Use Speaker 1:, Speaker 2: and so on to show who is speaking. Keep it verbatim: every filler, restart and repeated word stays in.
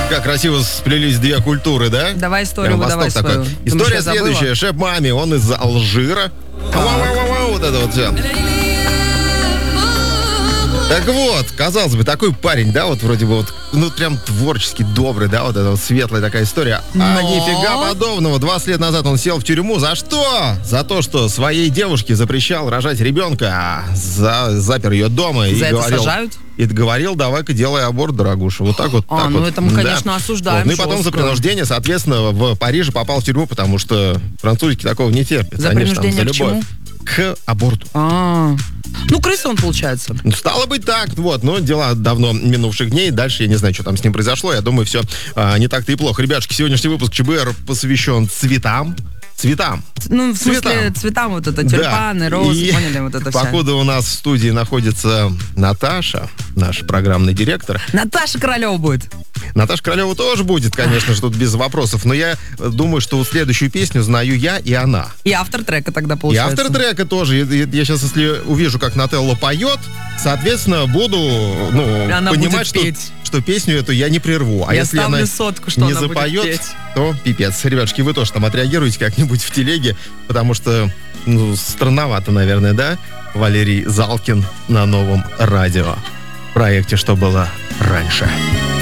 Speaker 1: Как красиво сплелись две культуры, да?
Speaker 2: Давай историю,
Speaker 1: Прям
Speaker 2: выдавай
Speaker 1: восток
Speaker 2: свою.
Speaker 1: такой.
Speaker 2: Думаешь,
Speaker 1: История
Speaker 2: я забыла?
Speaker 1: следующая. Шеф Мами, он из Алжира. Вау-вау-вау, вот это вот все. Так вот, казалось бы, такой парень, да, вот вроде бы вот, ну, прям творческий, добрый, да, вот эта вот светлая такая история. А
Speaker 2: Но...
Speaker 1: нифига подобного. двадцать лет назад он сел в тюрьму. За что? За то, что своей девушке запрещал рожать ребенка, а за, запер ее дома.
Speaker 2: За
Speaker 1: и
Speaker 2: это
Speaker 1: говорил,
Speaker 2: сажают?
Speaker 1: И говорил, давай-ка делай аборт, дорогуша. Вот так вот.
Speaker 2: А,
Speaker 1: так
Speaker 2: ну
Speaker 1: вот.
Speaker 2: это мы,
Speaker 1: Да.
Speaker 2: конечно, осуждаем.
Speaker 1: Вот. Ну и потом за
Speaker 2: жестко.
Speaker 1: принуждение, соответственно, в Париже попал в тюрьму, потому что французики такого не терпят.
Speaker 2: За
Speaker 1: Они же там
Speaker 2: принуждение
Speaker 1: за
Speaker 2: к
Speaker 1: любовь. К аборту.
Speaker 2: А, ну крыса он, получается.
Speaker 1: Ну, стало быть так, вот, но дела давно минувших дней, дальше я не знаю, что там с ним произошло, я думаю, все а, не так-то и плохо. Ребятушки, сегодняшний выпуск ЧБР посвящен цветам, цветам.
Speaker 2: Ну, в смысле,
Speaker 1: Цветам.
Speaker 2: цветам вот это, тюльпаны,
Speaker 1: Да.
Speaker 2: розы,
Speaker 1: И
Speaker 2: поняли, вот это все.
Speaker 1: Покуда у нас в студии находится Наташа, наш программный директор.
Speaker 2: Наташа Королева будет.
Speaker 1: Наташа Королева тоже будет, конечно же, тут без вопросов, но я думаю, что вот следующую песню знаю я и она.
Speaker 2: И автор трека тогда
Speaker 1: И
Speaker 2: получается.
Speaker 1: автор трека тоже. И- и Я сейчас, если увижу, как Нателло поет, соответственно, буду ну,
Speaker 2: Она
Speaker 1: понимать,
Speaker 2: будет
Speaker 1: что,
Speaker 2: петь.
Speaker 1: что песню эту я не прерву. А
Speaker 2: Я
Speaker 1: если
Speaker 2: ставлю
Speaker 1: она
Speaker 2: сотку, что
Speaker 1: не
Speaker 2: она будет
Speaker 1: запоет,
Speaker 2: петь.
Speaker 1: то пипец. Ребятушки, вы тоже там отреагируете как-нибудь в телеге, потому что ну, странновато, наверное, да? Валерий Залкин на новом радио. В проекте «Что было раньше».